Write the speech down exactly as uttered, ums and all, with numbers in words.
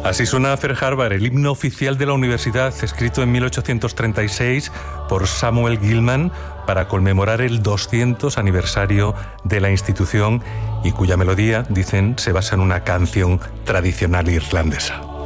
Así suena Fair Harbor, el himno oficial de la universidad, escrito en mil ochocientos treinta y seis por Samuel Gilman para conmemorar el doscientos aniversario de la institución y cuya melodía, dicen, se basa en una canción tradicional irlandesa.